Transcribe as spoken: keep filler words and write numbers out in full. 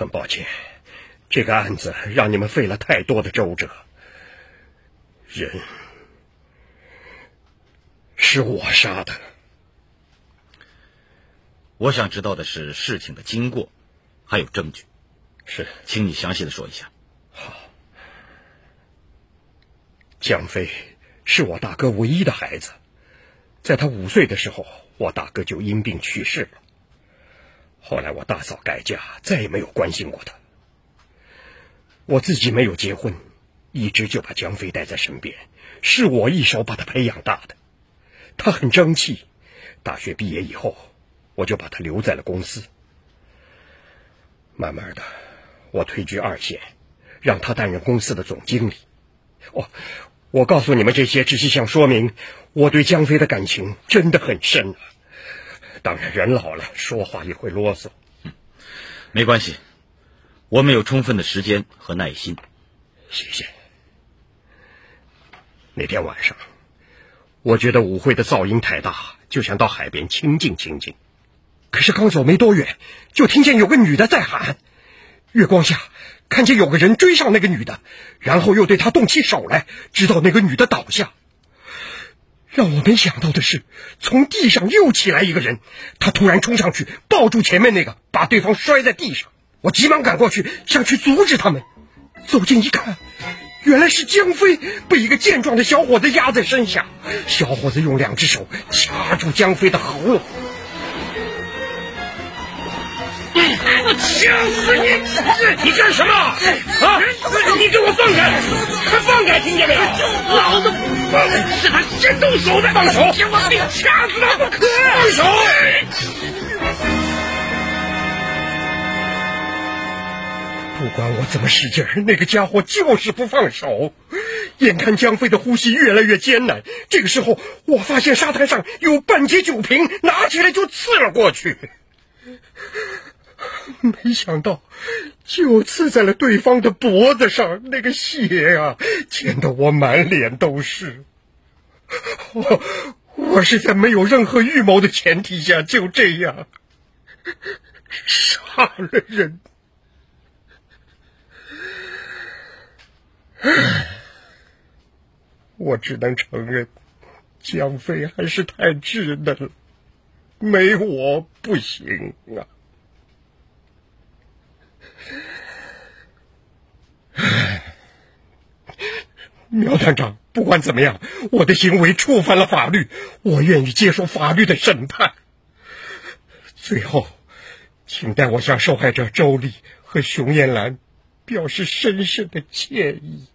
很抱歉，这个案子让你们费了太多的周折。人是我杀的。 我想知道的是事情的经过，还有证据。 是， 请你详细的说一下。 好。江飞是我大哥唯一的孩子，在他五岁的时候，我大哥就因病去世了。后来我大嫂改嫁，再也没有关心过他。我自己没有结婚，一直就把江飞带在身边，是我一手把他培养大的。他很争气，大学毕业以后，我就把他留在了公司。慢慢的，我退居二线，让他担任公司的总经理。哦，我告诉你们这些，只是想说明我对江飞的感情真的很深啊。当然，人老了，说话也会啰嗦。 嗯，没关系，我们有充分的时间和耐心。 谢谢。那天晚上，我觉得舞会的噪音太大，就想到海边清静清静。可是刚走没多远，就听见有个女的在喊。月光下，看见有个人追上那个女的，然后又对她动起手来，直到那个女的倒下。让我没想到的是，从地上又起来一个人，他突然冲上去抱住前面那个，把对方摔在地上。我急忙赶过去，想去阻止他们。走近一看，原来是江飞被一个健壮的小伙子压在身下，小伙子用两只手掐住江飞的喉咙。 我掐死你！你干什么？啊！你给我放开！快放开！听见没有？老子放是他先动手的，放手！我非掐死他不可！放手！ 不管我怎么使劲，那个家伙就是不放手。眼看江飞的呼吸越来越艰难，这个时候我发现沙滩上有半截酒瓶，拿起来就刺了过去。没想到就刺在了对方的脖子上，那个血啊，溅得我满脸都是。我我是在没有任何预谋的前提下就这样杀了人。我只能承认，江飞还是太稚嫩了，没我不行啊。苗探长，不管怎么样，我的行为触犯了法律，我愿意接受法律的审判。最后，请代我向受害者周丽和熊艳兰表示深深的歉意。